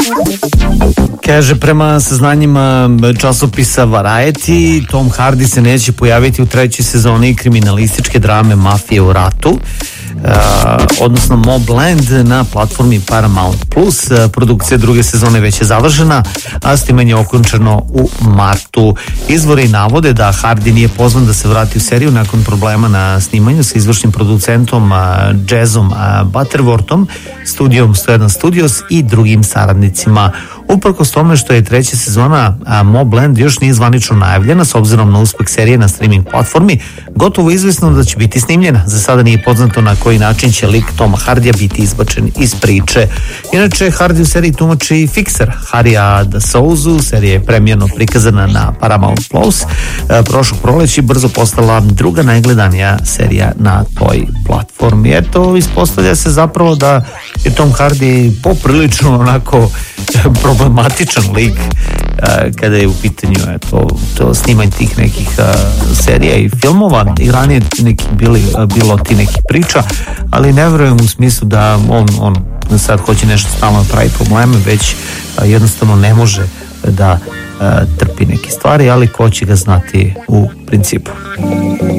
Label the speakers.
Speaker 1: Kaže, prema saznanjima časopisa Variety, Tom Hardy se neće pojaviti u trećoj sezoni kriminalističke drame Mafije u ratu, odnosno Mobland na platformi Paramount Plus. Produkcija druge sezone već je završena, a snimanje je okončano u martu. Izvori navode da Hardy nije pozvan da se vrati u seriju nakon problema na snimanju sa izvršnim producentom Jazzom Butterworthom, studijom 101 Studios i drugim saradnicima. Uprkos tome što je treća sezona Mobland još nije zvanično najavljena, s obzirom na uspeh serije na streaming platformi, gotovo izvesno da će biti snimljena. Za sada nije poznato na koji način će lik Toma Hardija biti izbačen iz priče. Inače, Hardy u seriji tumači Fixer, Harrya da Souzu. Serija je premijerno prikazana na Paramount Plus prošlog proleća i brzo postala druga najgledanija serija na toj platformi. Eto, ispostavlja se zapravo da je Tom Hardy poprilično onako problematičan lik kada je u pitanju to snimanje tih nekih serija i filmova. I ranije bilo ti nekih priča, ali ne verujem u smislu da on sad hoće nešto stalno pravi probleme, već jednostavno ne može da trpi neke stvari, ali ko će ga znati u principu.